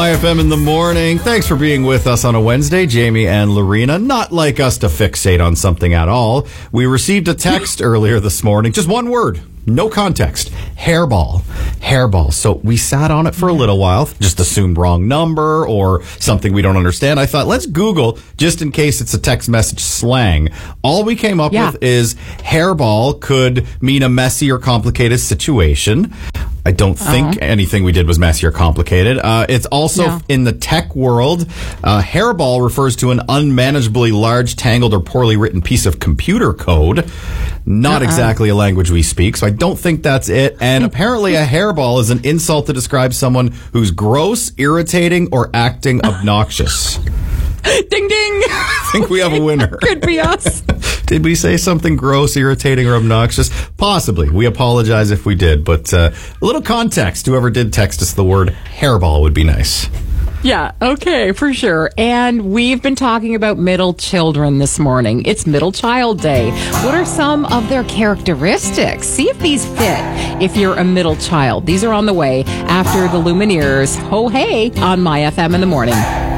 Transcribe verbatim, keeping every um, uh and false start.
My F M in the morning. Thanks for being with us on a Wednesday, Jamie and Lorena. Not like us to fixate on something at all. We received a text earlier this morning. Just one word. No context. Hairball. Hairball. So we sat on it for a little while. Just assumed wrong number or something we don't understand. I thought, let's Google just in case it's a text message slang. All we came up Yeah. with is hairball could mean a messy or complicated situation. I don't think Uh-huh. anything we did was messy or complicated. Uh, it's also No. in the tech world. Uh, hairball refers to an unmanageably large, tangled, or poorly written piece of computer code. Not Uh-uh. exactly a language we speak, so I don't think that's it. And apparently a hairball is an insult to describe someone who's gross, irritating, or acting obnoxious. Ding, ding. I think we have a winner. Could be us. Did we say something gross, irritating, or obnoxious? Possibly. We apologize if we did, but uh, a little context. Whoever did text us the word hairball would be nice. Yeah, okay, for sure. And we've been talking about middle children this morning. It's Middle Child Day. What are some of their characteristics? See if these fit if you're a middle child. These are on the way after the Lumineers. Ho hey on My F M in the morning.